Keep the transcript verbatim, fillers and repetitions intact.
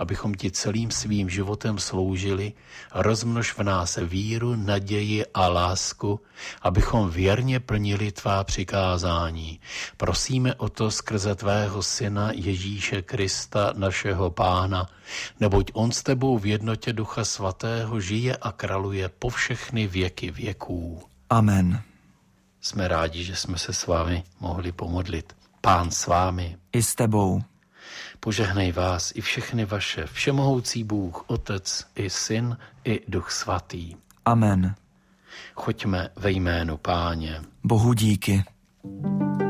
abychom ti celým svým životem sloužili, rozmnož v nás víru, naději a lásku, abychom věrně plnili tvá přikázání. Prosíme o to skrze tvého syna Ježíše Krista, našeho Pána, neboť on s tebou v jednotě Ducha Svatého žije a králuje po všechny věky věků. Amen. Jsme rádi, že jsme se s vámi mohli pomodlit. Pán s vámi. I s tebou. Požehnej vás i všechny vaše všemohoucí Bůh, Otec i Syn i Duch Svatý. Amen. Choďme ve jménu Páně. Bohu díky.